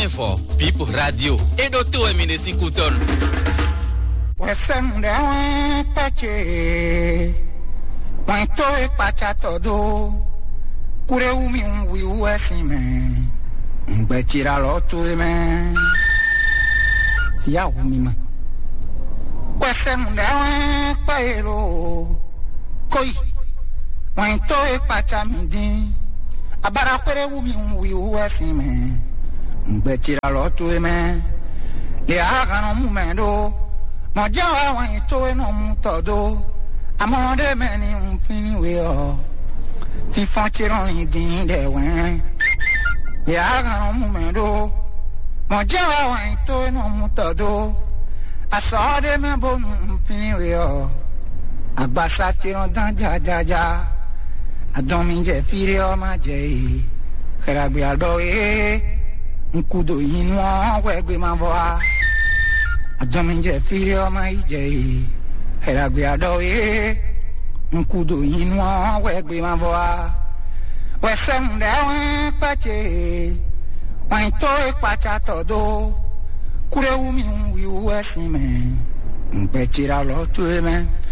Info, Pipo Radio. E do tu e mine sinkuton. Western de pache. Quanto e pacha todo. Kure umi wi uesime. Mbetira lotu me. Ya umima. Western de paero. Koi. Quanto e pacha midi. Abara kure umi wi uesime. Mbetira lotu me. Le agano mumendo. Mojawa wanto no mutodo. Amode meni unfini we o. Fi fonchiron idin de wen. Le agano mumendo. Mojawa wanto no mutodo. Asode me bonu unfini we o. Agbasa tiron dan jajaja. Adomi je fire o ma je. Keragbe ado e. Nkudo inu o wegbe ma voa. Adominje firi o ma ije Heragwe adoye Nkudo yinwa wegbe ma voa Wesemde wen pache Wanto e pacha todo Kure umi uwi uwesime Mpechira lotu eme